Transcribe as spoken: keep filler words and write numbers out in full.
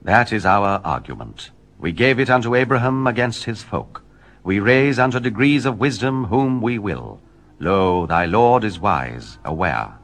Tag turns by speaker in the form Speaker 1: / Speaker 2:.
Speaker 1: That is our argument. We gave it unto Abraham against his folk. We raise unto degrees of wisdom whom we will. Lo, thy Lord is wise, aware.